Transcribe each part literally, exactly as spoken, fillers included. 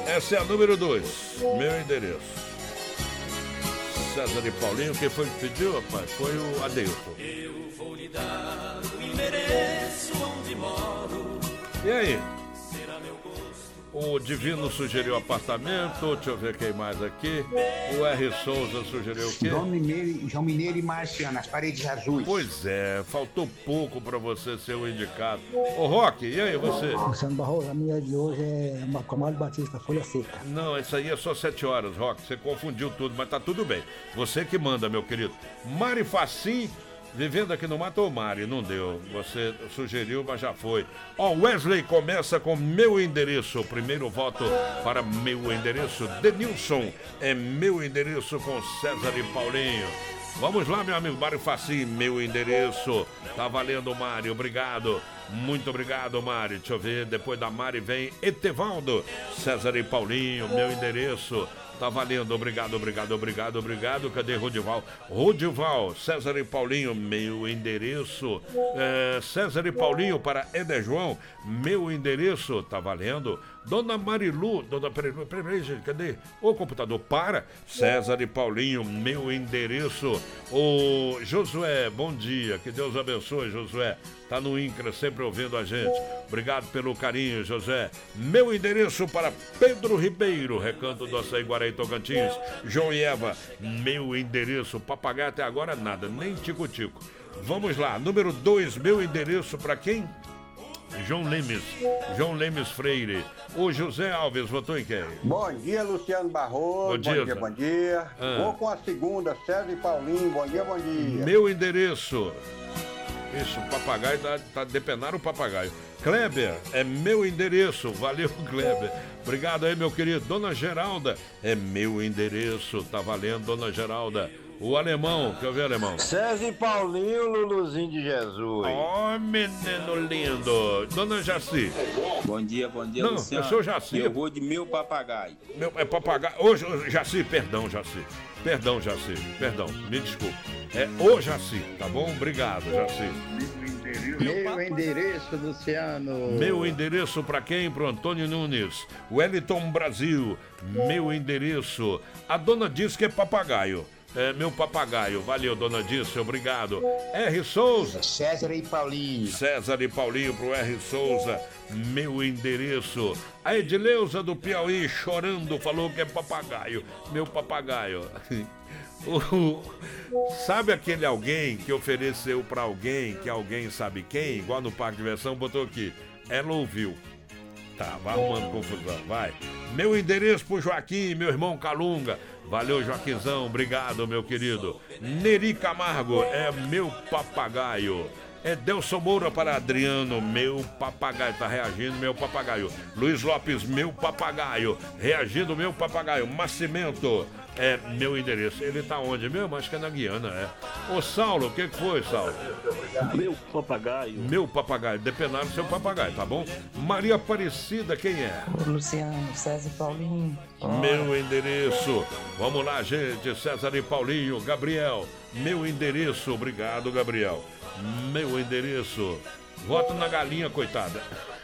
Essa é a número dois. Meu endereço. César e Paulinho, quem foi que pediu, rapaz? Foi o Adeilton. Eu vou lhe dar o endereço onde moro. E aí? Será meu gosto. O Divino sugeriu apartamento, deixa eu ver quem mais aqui. O R. Souza sugeriu o quê? João Mineiro, João Mineiro e Marciano, as paredes azuis. Pois é, faltou pouco pra você ser o indicado. Ô Roque, e aí você? Luciano Barroso, a minha de hoje é uma Camargo Batista, folha seca. Não, isso aí é só sete horas, Roque. Você confundiu tudo, mas tá tudo bem. Você que manda, meu querido. Mari Facim, vivendo aqui no Mato, ô Mari, não deu. Você sugeriu, mas já foi. Ó, Wesley começa com meu endereço. Primeiro voto para meu endereço. Denilson é meu endereço com César e Paulinho. Vamos lá, meu amigo Mário Facim, meu endereço. Tá valendo, Mário, obrigado. Muito obrigado, Mário. Deixa eu ver, depois da Mari vem Etevaldo, César e Paulinho, meu endereço. Tá valendo, obrigado, obrigado, obrigado, obrigado. Cadê Rodival? Rodival, César e Paulinho, meu endereço. É, César e Paulinho para Eder João, meu endereço. Tá valendo. Dona Marilu, Dona Marilu, peraí, gente, cadê? O computador, para. César e Paulinho, meu endereço. O Josué, bom dia, que Deus abençoe, Josué. Tá no INCRA, sempre ouvindo a gente. Obrigado pelo carinho, José. Meu endereço para Pedro Ribeiro, Recanto do Açaí, Guaraí, Tocantins. João e Eva, meu endereço. Papagaio até agora nada, nem tico-tico. Vamos lá, número dois, meu endereço para quem? João Lemes, João Lemes Freire. O José Alves votou em quem? Bom dia, Luciano Barroso. Bom dia, bom dia. Bom dia. Ah. Vou com a segunda, César e Paulinho. Bom dia, bom dia. Meu endereço. Isso, o papagaio tá, tá depenando o papagaio. Kleber, é meu endereço. Valeu, Kleber. Obrigado aí, meu querido. Dona Geralda, é meu endereço. Tá valendo, Dona Geralda. O alemão, quer ver, alemão? César e Paulinho, Luluzinho de Jesus. Ó, oh, menino lindo. Dona Jaci. Bom dia, bom dia, Não, Luciano. eu sou Jaci. Eu vou de meu papagaio. Meu, é papagaio. Hoje, Jaci, perdão, Jaci. Perdão, Jaci. Perdão, me desculpe. É o Jaci, tá bom? Obrigado, Jaci. Meu endereço, Luciano. Meu endereço para quem? Pro Antônio Nunes. Wellington Brasil. Meu endereço. A dona diz que é papagaio. É meu papagaio. Valeu, dona Disse, obrigado. R. Souza. César e Paulinho. César e Paulinho pro R. Souza. Meu endereço. A Edileuza do Piauí chorando falou que é papagaio. Meu papagaio. O, sabe aquele alguém que ofereceu pra alguém, que alguém sabe quem, igual no parque de diversão, botou aqui, ela ouviu. Tá, vai arrumando confusão, vai. Meu endereço pro Joaquim, meu irmão Calunga. Valeu, Joaquinzão, obrigado, meu querido. Neri Camargo, é meu papagaio. É Delson Moura para Adriano, meu papagaio, tá reagindo, meu papagaio. Luiz Lopes, meu papagaio, reagindo, meu papagaio. Massimento, é meu endereço. Ele tá onde mesmo? Acho que é na Guiana, é. Ô Saulo, o que que foi, Saulo? Meu papagaio. Meu papagaio, depenaram seu papagaio, tá bom? Maria Aparecida, quem é? Ô, Luciano, César e Paulinho. Meu endereço. Vamos lá, gente, César e Paulinho. Gabriel, meu endereço. Obrigado, Gabriel. Meu endereço. Voto na galinha, coitada.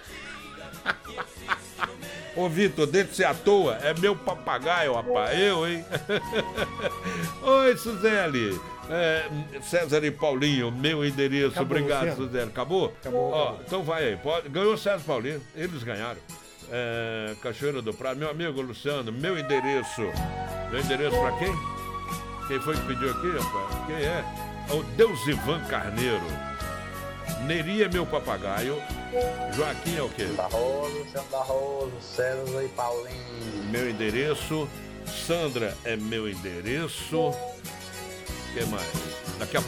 Ô Vitor, deixa de ser à toa. É meu papagaio, rapaz. Eu, hein? Oi, Suzeli. É, César e Paulinho, meu endereço. Acabou, obrigado, Luciano. Suzeli. Acabou? Acabou, Ó, acabou. então vai aí. Pode... Ganhou César e Paulinho. Eles ganharam. É, Cachoeira do Prado. Meu amigo Luciano, meu endereço. Meu endereço pra quem? Quem foi que pediu aqui, rapaz? Quem é? É o Deus Ivan Carneiro. Neri é meu papagaio. Joaquim é o quê? Barroso, Luciano Barroso, César e Paulinho. Meu endereço. Sandra é meu endereço. O que mais? Daqui a pouco.